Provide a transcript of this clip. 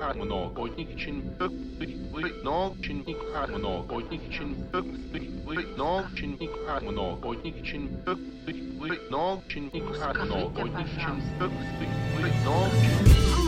многоходник için многочинник многоходник için многочинник многоходник için многочинник Скажите, многоходник için пожалуйста. многочинник